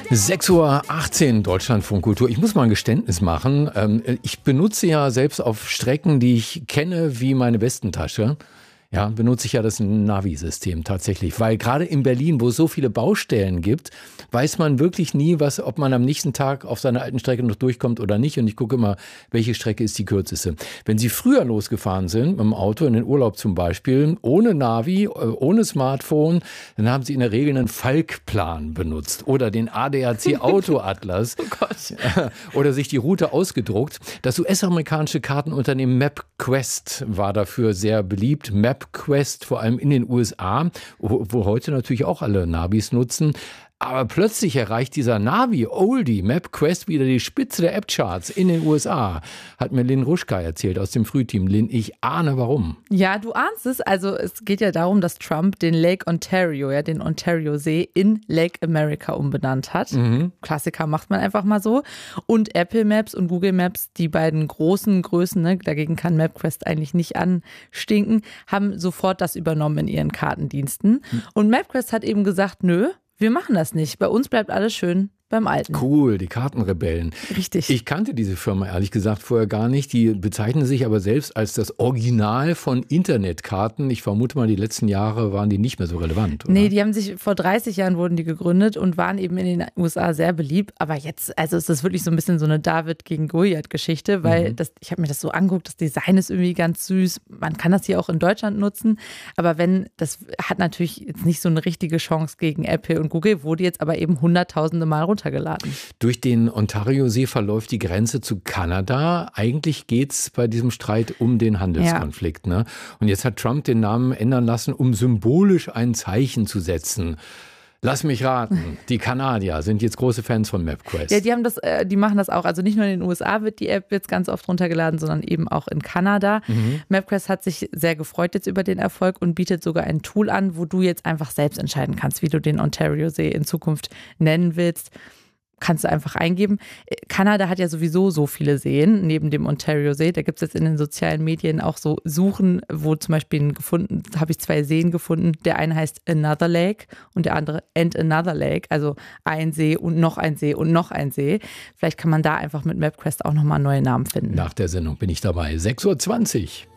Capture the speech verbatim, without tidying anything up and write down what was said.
sechs Uhr achtzehn, Deutschlandfunk Kultur. Ich muss mal ein Geständnis machen. Ich benutze ja selbst auf Strecken, die ich kenne, wie meine Westentasche. Ja, benutze ich ja das Navi-System tatsächlich, weil gerade in Berlin, wo es so viele Baustellen gibt, weiß man wirklich nie, was, ob man am nächsten Tag auf seiner alten Strecke noch durchkommt oder nicht. Und ich gucke immer, welche Strecke ist die kürzeste. Wenn Sie früher losgefahren sind, mit dem Auto in den Urlaub zum Beispiel, ohne Navi, ohne Smartphone, dann haben Sie in der Regel einen Falkplan benutzt oder den A D A C Autoatlas. Oh Gott. Oder sich die Route ausgedruckt. Das U S-amerikanische Kartenunternehmen MapQuest war dafür sehr beliebt. MapQuest, vor allem in den U S A, wo, wo heute natürlich auch alle Navis nutzen. Aber plötzlich erreicht dieser Navi-Oldie MapQuest wieder die Spitze der App-Charts in den U S A. Hat mir Lynn Ruschka erzählt aus dem Frühteam. Lynn, ich ahne warum. Ja, du ahnst es. Also es geht ja darum, dass Trump den Lake Ontario, ja den Ontario-See, in Lake America umbenannt hat. Mhm. Klassiker macht man einfach mal so. Und Apple Maps und Google Maps, die beiden großen Größen, ne, dagegen kann MapQuest eigentlich nicht anstinken, haben sofort das übernommen in ihren Kartendiensten. Mhm. Und MapQuest hat eben gesagt, nö, wir machen das nicht. Bei uns bleibt alles schön beim Alten. Cool, die Kartenrebellen. Richtig. Ich kannte diese Firma ehrlich gesagt vorher gar nicht. Die bezeichnen sich aber selbst als das Original von Internetkarten. Ich vermute mal, die letzten Jahre waren die nicht mehr so relevant, oder? Nee, die haben sich, vor dreißig Jahren wurden die gegründet und waren eben in den U S A sehr beliebt. Aber jetzt, also ist das wirklich so ein bisschen so eine David gegen Goliath-Geschichte, weil mhm. das, ich habe mir das so angeguckt, das Design ist irgendwie ganz süß. Man kann das hier auch in Deutschland nutzen. Aber wenn, das hat natürlich jetzt nicht so eine richtige Chance gegen Apple und Google, wurde jetzt aber eben hunderttausende Mal runter geladen. Durch den Ontario-See verläuft die Grenze zu Kanada. Eigentlich geht es bei diesem Streit um den Handelskonflikt. Ja. Ne? Und jetzt hat Trump den Namen ändern lassen, um symbolisch ein Zeichen zu setzen. Lass mich raten, die Kanadier sind jetzt große Fans von MapQuest. Ja, die haben das, die machen das auch. Also nicht nur in den U S A wird die App jetzt ganz oft runtergeladen, sondern eben auch in Kanada. Mhm. MapQuest hat sich sehr gefreut jetzt über den Erfolg und bietet sogar ein Tool an, wo du jetzt einfach selbst entscheiden kannst, wie du den Ontario-See in Zukunft nennen willst. Kannst du einfach eingeben. Kanada hat ja sowieso so viele Seen neben dem Ontario-See. Da gibt es jetzt in den sozialen Medien auch so Suchen, wo zum Beispiel gefunden, habe ich zwei Seen gefunden. Der eine heißt Another Lake und der andere And Another Lake. Also ein See und noch ein See und noch ein See. Vielleicht kann man da einfach mit MapQuest auch nochmal neue Namen finden. Nach der Sendung bin ich dabei. sechs Uhr zwanzig.